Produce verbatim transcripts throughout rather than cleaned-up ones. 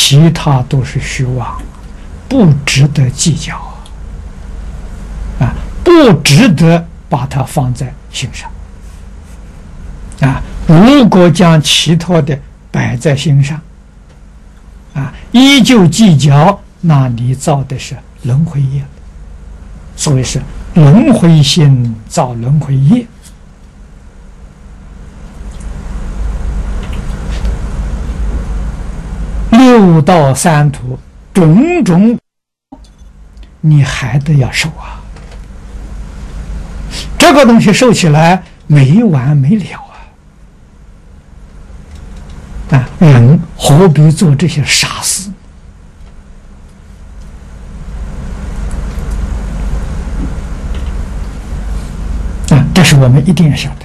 其他都是虚妄，不值得计较啊，不值得把它放在心上啊。如果将其他的摆在心上啊，依旧计较，那你造的是轮回业，所谓是轮回心造轮回业。六道三途种种，你还得要受啊！这个东西受起来没完没了啊！啊，人何必做这些傻事？啊，这是我们一定要晓得。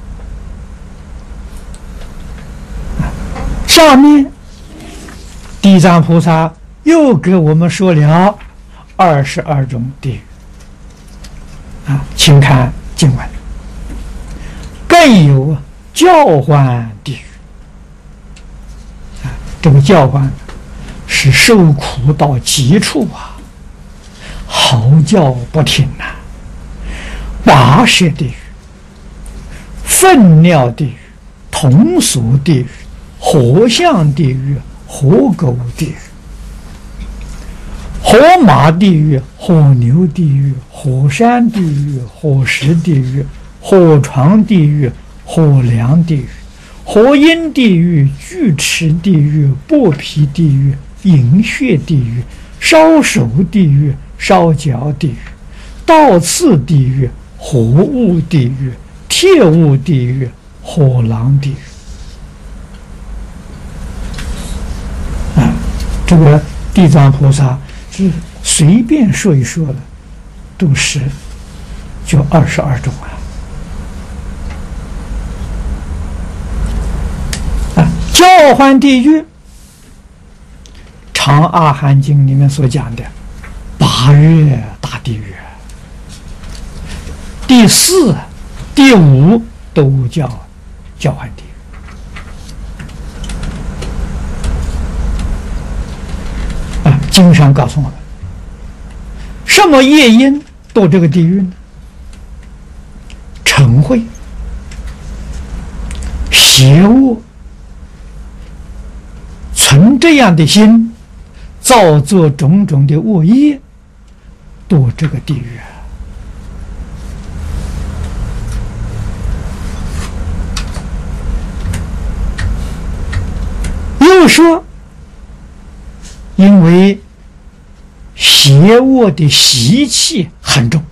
啊，下面地藏菩萨又给我们说了二十二种地狱啊，请看经文，更有叫唤地狱啊，这个叫唤是受苦到极处啊，嚎叫不停呐、啊，拔舌地狱、粪尿地狱、铜锁地狱、火象地狱、火狗地狱、火马地狱、火牛地狱、火山地狱、火石地狱、火床地狱、火梁地狱、火鹰地狱、锯齿地狱、剥皮地狱、饮血地狱、烧手地狱、烧脚地狱、倒刺地狱、火雾地狱、铁雾地狱、火狼地狱。啊，这个地藏菩萨是随便说一说的，都是就二十二种啊。啊，叫唤地狱，《长阿含经》里面所讲的八月大地狱，第四、第五都叫叫唤地狱。啊，经上告诉我们，什么业因堕这个地狱呢？嗔恚、邪恶，存这样的心，造作种种的恶业，堕这个地狱。又说，因为邪恶的习气很重，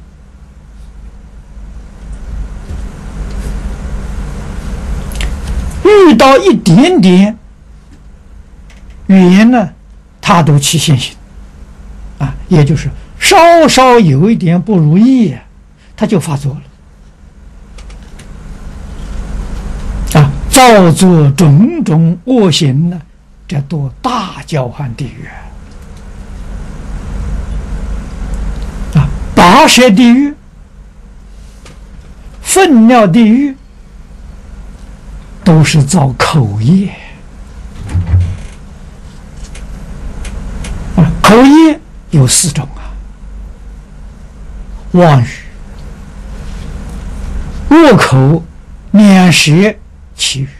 遇到一点点语言呢，他都起现行啊，也就是稍稍有一点不如意，他就发作了啊，造作种种恶行呢，这都大叫唤地狱啊，拔舌地狱、粪尿地狱，都是造口业啊。口业有四种啊：妄语、恶口、免舌、绮语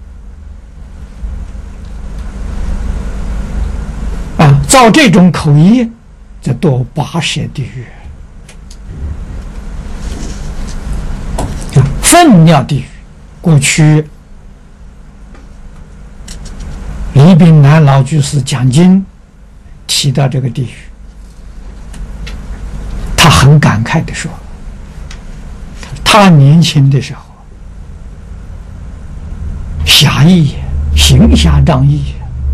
啊。造这种口业，这堕拔舌地狱。粪尿地狱，过去李炳南老居士讲经提到这个地狱，他很感慨地说，他年轻的时候侠义、行侠仗义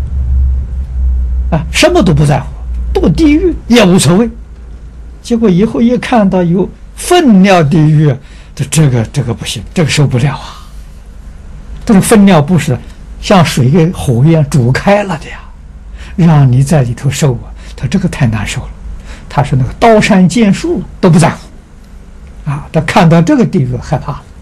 啊，什么都不在乎，堕地狱也无所谓。结果以后一看到有粪尿地狱，这这个这个不行，这个受不了啊！这个粪尿不是像水跟火一样煮开了的呀，让你在里头受啊，他这个太难受了。他是那个刀山剑树都不在乎啊，他看到这个地狱害怕了。